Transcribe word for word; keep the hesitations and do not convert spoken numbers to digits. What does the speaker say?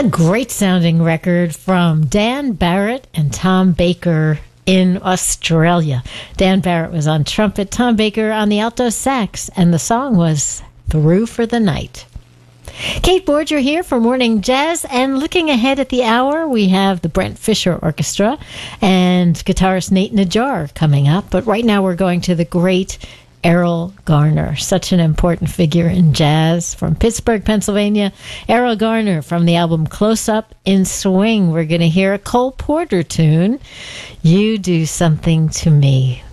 A great sounding record from Dan Barrett and Tom Baker in Australia. Dan Barrett was on trumpet, Tom Baker on the alto sax, and the song was Through for the Night. Kate Borger here for Morning Jazz, and looking ahead at the hour, we have the Brent Fisher Orchestra and guitarist Nate Najjar coming up. But right now we're going to the great Erroll Garner, such an important figure in jazz from Pittsburgh, Pennsylvania. Erroll Garner from the album Close Up in Swing. We're going to hear a Cole Porter tune, You Do Something to Me.